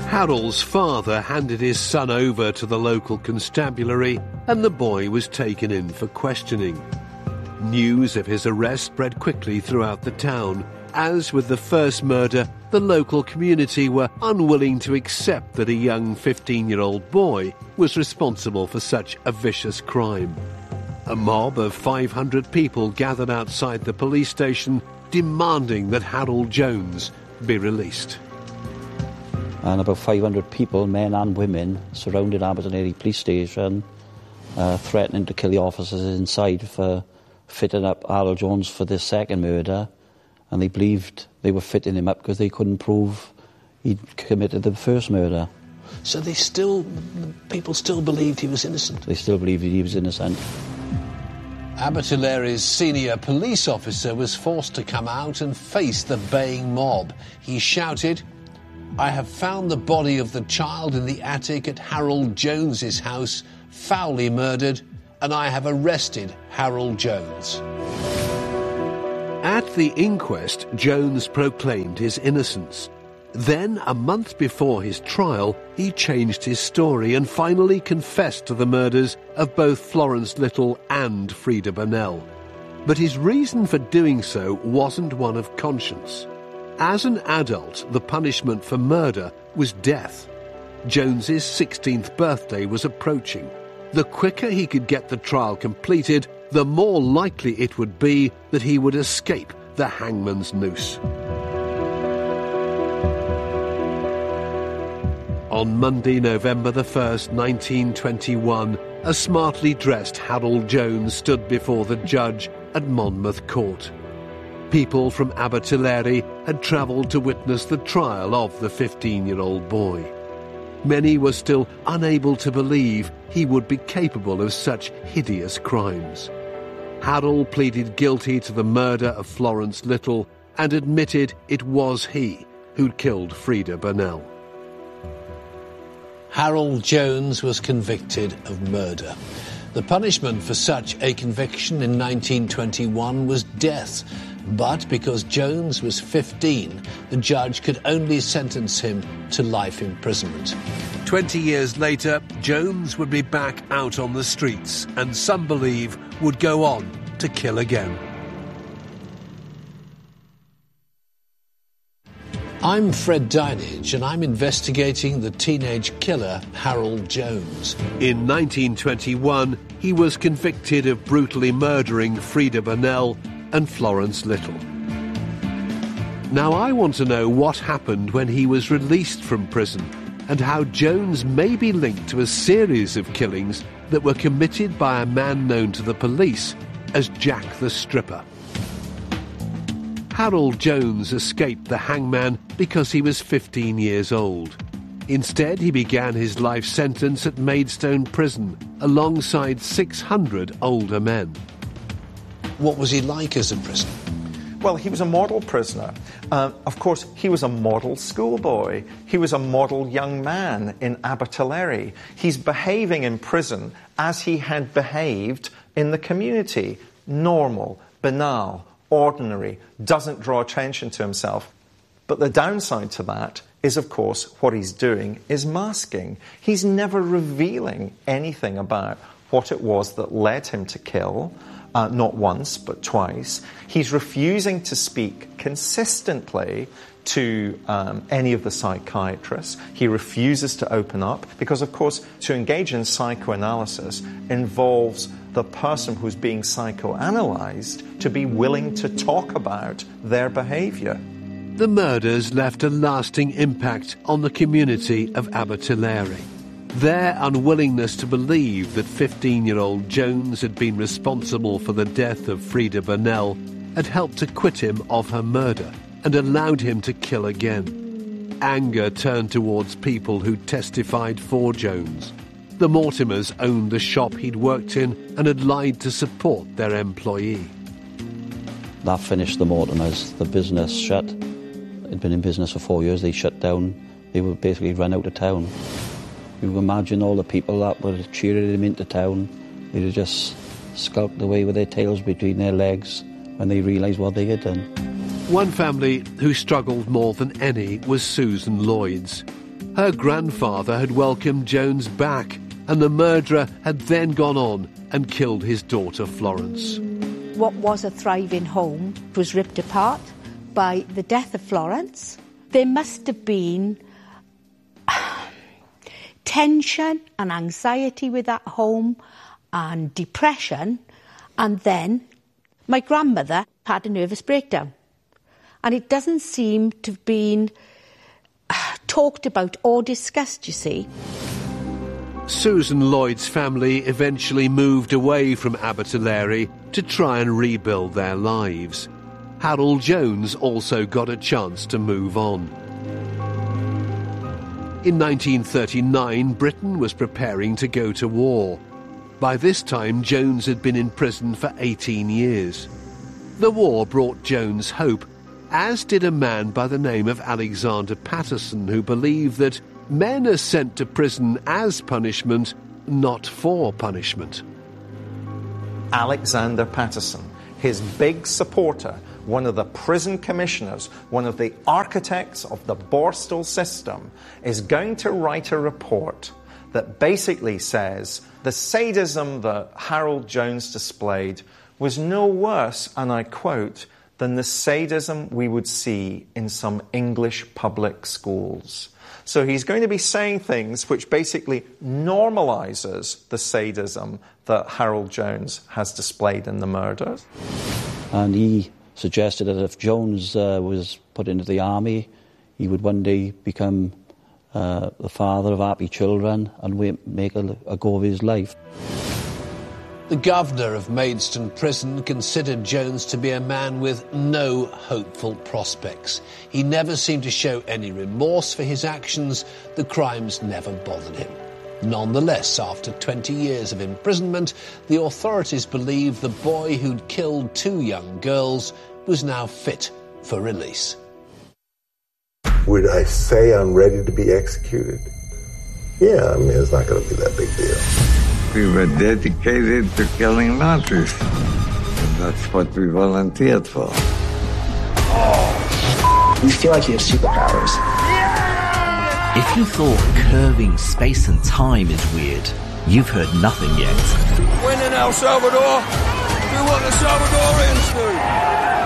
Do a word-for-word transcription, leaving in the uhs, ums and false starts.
Harold's father handed his son over to the local constabulary and the boy was taken in for questioning. News of his arrest spread quickly throughout the town. As with the first murder, the local community were unwilling to accept that a young fifteen-year-old boy was responsible for such a vicious crime. A mob of five hundred people gathered outside the police station demanding that Harold Jones be released. And about five hundred people, men and women, surrounded Abertillery police station, uh, threatening to kill the officers inside for fitting up Harold Jones for this second murder. And they believed they were fitting him up because they couldn't prove he'd committed the first murder. So they still, people still believed he was innocent? They still believed he was innocent. Abertillery's senior police officer was forced to come out and face the baying mob. He shouted, "I have found the body of the child in the attic at Harold Jones's house, foully murdered, and I have arrested Harold Jones." At the inquest, Jones proclaimed his innocence. Then, a month before his trial, he changed his story and finally confessed to the murders of both Florence Little and Freda Burnell. But his reason for doing so wasn't one of conscience. As an adult, the punishment for murder was death. Jones's sixteenth birthday was approaching. The quicker he could get the trial completed, the more likely it would be that he would escape the hangman's noose. On Monday, November the first, nineteen twenty-one, a smartly dressed Harold Jones stood before the judge at Monmouth Court. People from Abertillery had travelled to witness the trial of the fifteen-year-old boy. Many were still unable to believe he would be capable of such hideous crimes. Harold pleaded guilty to the murder of Florence Little and admitted it was he who'd killed Freda Burnell. Harold Jones was convicted of murder. The punishment for such a conviction in nineteen twenty-one was death, but because Jones was fifteen, the judge could only sentence him to life imprisonment. Twenty years later, Jones would be back out on the streets and some believe would go on to kill again. I'm Fred Dinage, and I'm investigating the teenage killer Harold Jones. In nineteen twenty-one, he was convicted of brutally murdering Freda Burnell and Florence Little. Now I want to know what happened when he was released from prison and how Jones may be linked to a series of killings that were committed by a man known to the police as Jack the Stripper. Harold Jones escaped the hangman because he was fifteen years old. Instead, he began his life sentence at Maidstone Prison alongside six hundred older men. What was he like as a prisoner? Well, he was a model prisoner. Uh, of course, he was a model schoolboy. He was a model young man in Abertillery. He's behaving in prison as he had behaved in the community. Normal, banal, ordinary, doesn't draw attention to himself. But the downside to that is, of course, what he's doing is masking. He's never revealing anything about what it was that led him to kill. Uh, not once, but twice. He's refusing to speak consistently to um, any of the psychiatrists. He refuses to open up because, of course, to engage in psychoanalysis involves the person who's being psychoanalyzed to be willing to talk about their behaviour. The murders left a lasting impact on the community of Abertillery. Their unwillingness to believe that fifteen-year-old Jones had been responsible for the death of Freda Burnell had helped to quit him of her murder and allowed him to kill again. Anger turned towards people who testified for Jones. The Mortimers owned the shop he'd worked in and had lied to support their employee. That finished the Mortimers. The business shut. It'd been in business for four years. They shut down. They were basically run out of town. You imagine all the people that were cheering him into town. They'd have just skulked away with their tails between their legs when they realised what they had done. One family who struggled more than any was Susan Lloyd's. Her grandfather had welcomed Jones back, and the murderer had then gone on and killed his daughter Florence. What was a thriving home was ripped apart by the death of Florence. There must have been tension and anxiety with that home and depression, and then my grandmother had a nervous breakdown. And it doesn't seem to have been talked about or discussed, you see. Susan Lloyd's family eventually moved away from Abertillery to try and rebuild their lives. Harold Jones also got a chance to move on. In nineteen thirty-nine, Britain was preparing to go to war. By this time, Jones had been in prison for eighteen years. The war brought Jones hope, as did a man by the name of Alexander Patterson, who believed that men are sent to prison as punishment, not for punishment. Alexander Patterson, his big supporter, one of the prison commissioners, one of the architects of the Borstal system, is going to write a report that basically says the sadism that Harold Jones displayed was no worse, and I quote, than the sadism we would see in some English public schools. So he's going to be saying things which basically normalises the sadism that Harold Jones has displayed in the murders. And he suggested that if Jones uh, was put into the army, he would one day become uh, the father of happy children and we make a, a go of his life. The governor of Maidstone Prison considered Jones to be a man with no hopeful prospects. He never seemed to show any remorse for his actions. The crimes never bothered him. Nonetheless, after twenty years of imprisonment, the authorities believe the boy who'd killed two young girls was now fit for release. Would I say I'm ready to be executed? Yeah, I mean, it's not going to be that big deal. We were dedicated to killing Nazis. And that's what we volunteered for. Oh, you feel like you have superpowers. Yeah! If you thought curving space and time is weird, you've heard nothing yet. When in El Salvador, do what the Salvadorians do.